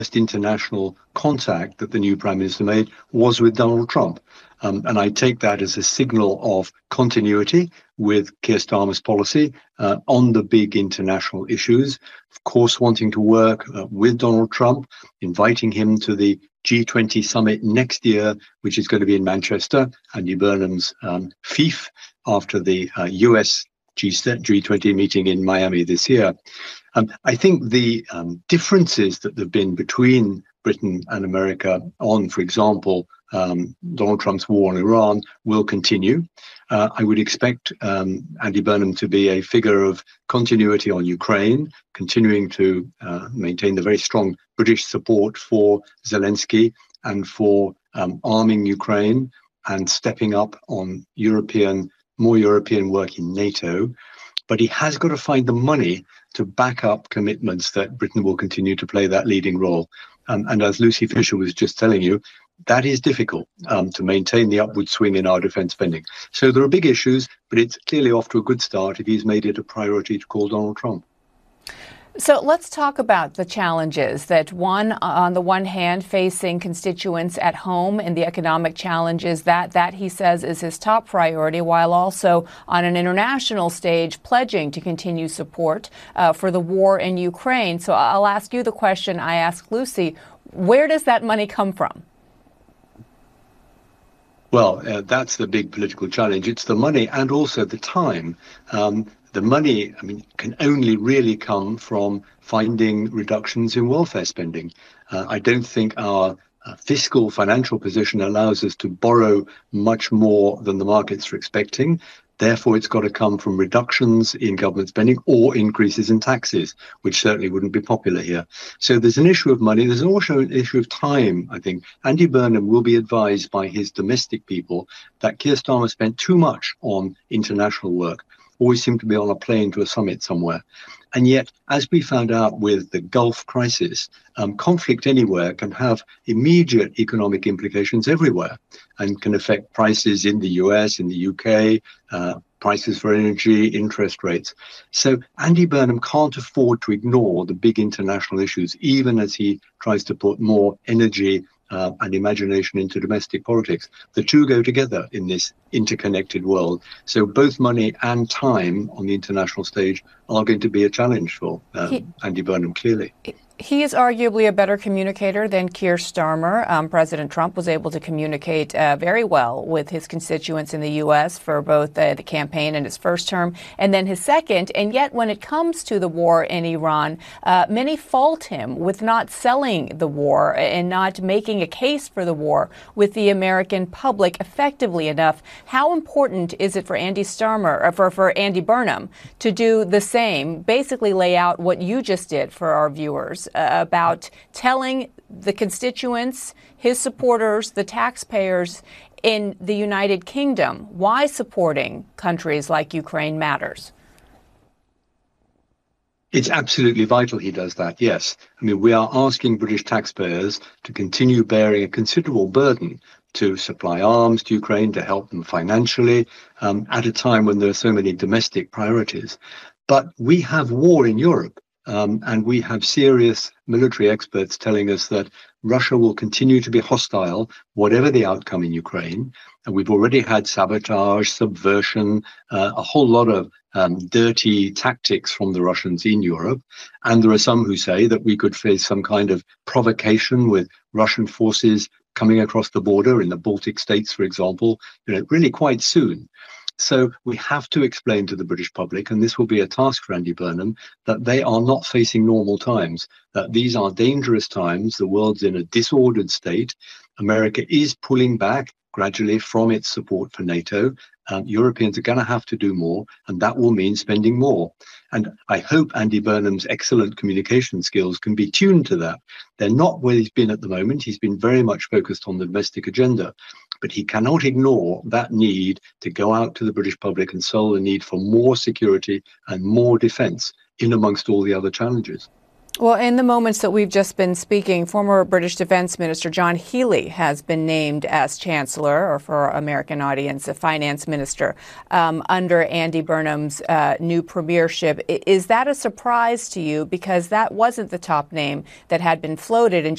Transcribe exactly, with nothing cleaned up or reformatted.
international contact that the new Prime Minister made was with Donald Trump. Um, and I take that as a signal of continuity with Keir Starmer's policy uh, on the big international issues. Of course, wanting to work uh, with Donald Trump, inviting him to the G twenty summit next year, which is going to be in Manchester, Andy Burnham's um, fief after the uh, U S G twenty meeting in Miami this year. Um, I think the um, differences that there have been between Britain and America on, for example, um, Donald Trump's war on Iran will continue. Uh, I would expect um, Andy Burnham to be a figure of continuity on Ukraine, continuing to uh, maintain the very strong British support for Zelensky and for um, arming Ukraine and stepping up on European, more European work in NATO. But he has got to find the money to back up commitments that Britain will continue to play that leading role. Um, and as Lucy Fisher was just telling you, that is difficult um, to maintain the upward swing in our defence spending. So there are big issues, but it's clearly off to a good start if he's made it a priority to call Donald Trump. So let's talk about the challenges that, one, on the one hand, facing constituents at home and the economic challenges that, that he says is his top priority, while also on an international stage pledging to continue support uh, for the war in Ukraine. So I'll ask you the question I asked Lucy. Where does that money come from? Well, uh, that's the big political challenge. It's the money and also the time. Um, The money, I mean, can only really come from finding reductions in welfare spending. Uh, I don't think our uh, fiscal financial position allows us to borrow much more than the markets are expecting. Therefore, it's got to come from reductions in government spending or increases in taxes, which certainly wouldn't be popular here. So there's an issue of money. There's also an issue of time, I think. Andy Burnham will be advised by his domestic people that Keir Starmer spent too much on international work. Always seem to be on a plane to a summit somewhere. And yet, as we found out with the Gulf crisis, um, conflict anywhere can have immediate economic implications everywhere and can affect prices in the U S, in the U K, uh, prices for energy, interest rates. So Andy Burnham can't afford to ignore the big international issues, even as he tries to put more energy Uh, and imagination into domestic politics. The two go together in this interconnected world. So both money and time on the international stage are going to be a challenge for um, he, Andy Burnham, clearly. He is arguably a better communicator than Keir Starmer. Um, President Trump was able to communicate uh, very well with his constituents in the U S for both uh, the campaign and his first term and then his second. And yet when it comes to the war in Iran, uh, many fault him with not selling the war and not making a case for the war with the American public effectively enough. How important is it for Andy Starmer, or for, for Andy Burnham to do the same, basically lay out what you just did for our viewers? Uh, about telling the constituents, his supporters, the taxpayers in the United Kingdom why supporting countries like Ukraine matters? It's absolutely vital he does that, yes. I mean, we are asking British taxpayers to continue bearing a considerable burden to supply arms to Ukraine, to help them financially, um, at a time when there are so many domestic priorities. But we have war in Europe. Um, and we have serious military experts telling us that Russia will continue to be hostile, whatever the outcome in Ukraine. And we've already had sabotage, subversion, uh, a whole lot of um, dirty tactics from the Russians in Europe. And there are some who say that we could face some kind of provocation with Russian forces coming across the border in the Baltic states, for example, you know, really quite soon. So we have to explain to the British public, and this will be a task for Andy Burnham, that they are not facing normal times, that these are dangerous times. The world's in a disordered state. America is pulling back gradually from its support for NATO. Um, Europeans are going to have to do more, and that will mean spending more. And I hope Andy Burnham's excellent communication skills can be tuned to that. They're not where he's been at the moment. He's been very much focused on the domestic agenda. But he cannot ignore that need to go out to the British public and sell the need for more security and more defence in amongst all the other challenges. Well, in the moments that we've just been speaking, former British Defense Minister John Healey has been named as Chancellor, or for our American audience, a finance minister, um, under Andy Burnham's uh, new premiership. Is that a surprise to you? Because that wasn't the top name that had been floated. And